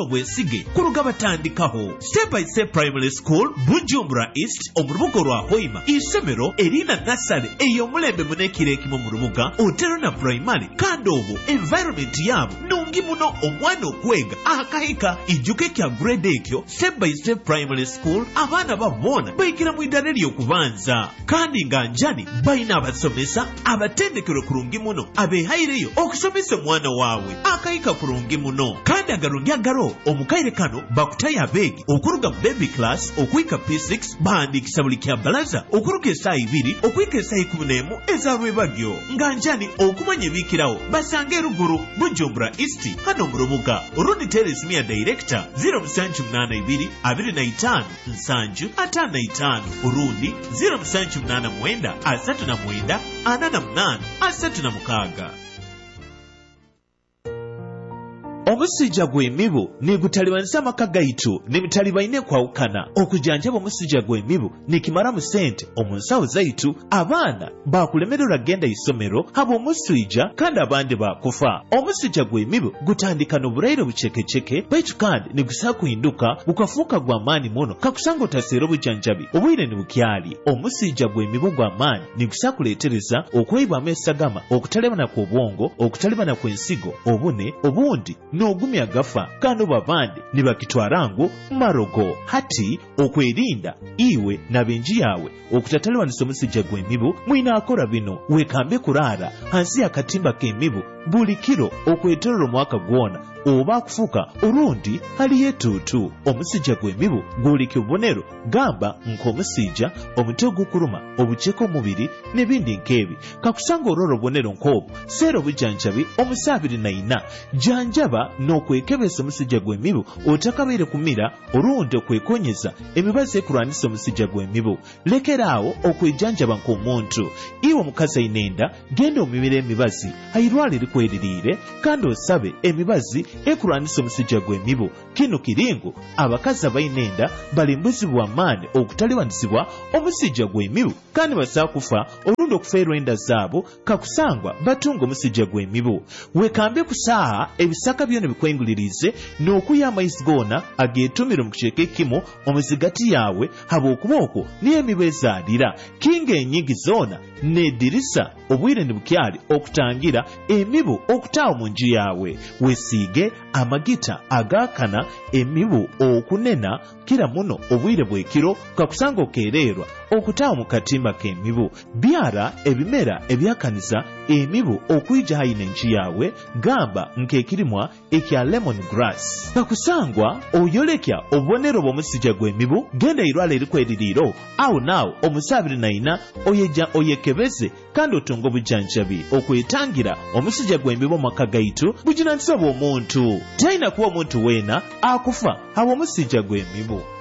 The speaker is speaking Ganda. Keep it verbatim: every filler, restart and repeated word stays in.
obwesige kuluga batandikaho. Step by Step Primary School Bujumbura East omurubuga rwa Hoima isomero erina nasale ey'omulembe munekire ekimu mu rubuga otero na primary kandi obwo environment yabo nungi muno omwana okwega akahika ijuke kya grade ekyo. Step by Step Primary School abaana babona bayikira mu idare ly'okubanza kandi nga njani bayina abasomesa abatendekero kurungi muno abehaireyo okusomesa omwana wawe akahika kurungi muno kandi agarungi agaro omukaire kano bakutaya abegi okuruga mu baby class okuyika P six bahandikisa buli kya balaza okuruga esaawa ibiri okuyika esaawa ikumi n'emu eza lwebagyo nga njani okumanya ebikirawo basange ruguru Bujumbura East hano mu rubuga. Rundi Terrace Mia Director zero musanju munana ibiri abiri na itano nsanju atano na itano urundi zero musanju munana mwenda asatu na mwenda anana munana asatu na mukaga. Omusija gw'emibu negutalibanisa amaka gaitu nebitalibaine kwawukana. Okujanjaba omusija gw'emibu nikimara mu sente omunsawo zaitu abaana bakulemererwa genda isomero habo omusija kandi abandi bakufa. Omusija gw'emibu gutandika n'obulairo bucekeceke baitu kandi nigusa kuhinduka bukafuuka gw'amaani muno kakusanga otaseera obujanjabi obwire ne bukyali. Omusija gw'emibu gw'amaani nigusa kuleetereza okweyibwamu esagama, okutalebana kw'obwongo, okutalebana kw'ensigo, obune obundi n'ogumya gafa kandi babandi nibakitwarangu marogo. Hati okwerinda iwe na benji yawe okutatalewanisa omusija gw'emibu mwina akora bino wekambe kurara hansi y'akatimba k'emibu buli kiro okweterera omwaka gwona oba akufuka orundi hali yetutu. Omusija gw'emibu gulika obubonero gamba nk'omusija omutwe ogukuruma obuceko omubiri n'ebindi nk'ebi. Kakusanga orora obubonero nk'obwo seera obujanjabi omusaabiri na ina janjaba n'okwekebesa omusija gw'emibu otakabaire kumira orundi okwekonyeza emibazi ekulwanisa omusija gw'emibu. Lekeraawo okwejanjaba nk'omuntu. Iwe omukazi ainenda genda omibira emibazi airwale likweririire kandi osabe emibazi ekulwanisa omusija gw'emibu. Kino kiringo abakazi abainenda balimbuzibwa amaani okutaliwanisibwa omusija gw'emibu kandi basaa kufa olundi okufeerwa enda zaabo kakusangwa batunga omusija gw'emibu. Wekambe kusaaha ebisaka byona bikwengulirize n'okuya amaizi goona ageetumire mu kicweka ekimu omuzigati yawe habw'okuba okwo niyo emibu ezaalira. Kinga enyingi zoona n'edirisa obwire ne bukyali okutangira emibu okutaawa mu nju yawe. Wesiige amagita agaakana emibu okunena kira muno obwire bw'ekiro kakusanga okeererwa okutaawa mu katimba k'emibu. Byara ebimera ebyakaniza emibu okuyija hayina enju yawe gamba nk'ekirimwa ekya lemon grass. Kakusangwa oyolekya obubonero bw'omusija gw'emibu genda irwala erikweririiro awo naawo omusaabiri naina oyeja oyekebeze kandi otunga obujanjabi okwetangira omusija gw'emibu mu maka gaitu bujinanisa bw'omuntu. Talina kuba omuntu weena akufa habwa omusija gw'emibu.